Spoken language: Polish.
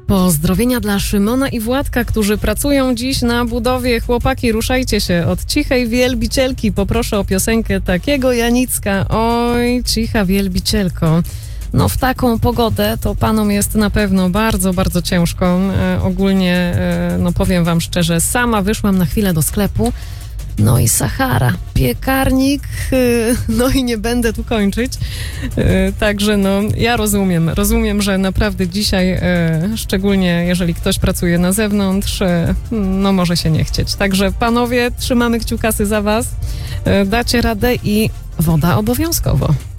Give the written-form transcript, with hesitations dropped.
Pozdrowienia dla Szymona i Władka, którzy pracują dziś na budowie. Chłopaki, ruszajcie się. Od cichej wielbicielki poproszę o piosenkę Takiego Janicka. Oj, cicha wielbicielko. No w taką pogodę to panom jest na pewno bardzo, bardzo ciężko. Ogólnie, no powiem wam szczerze, sama wyszłam na chwilę do sklepu. No i Sahara, piekarnik, no i nie będę tu kończyć. Także no, ja rozumiem, że naprawdę dzisiaj, szczególnie jeżeli ktoś pracuje na zewnątrz, no może się nie chcieć. Także panowie, trzymamy kciukasy za was, dacie radę i woda obowiązkowo.